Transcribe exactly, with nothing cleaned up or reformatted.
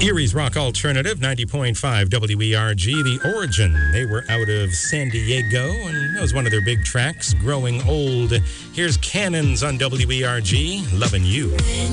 Erie's Rock Alternative, ninety point five W E R G, The Origin. They were out of San Diego, and that was one of their big tracks, Growing Old. Here's Cannons on W E R G, Lovin' You.